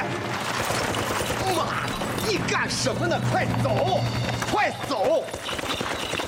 妈，你干什么呢？快走，快走！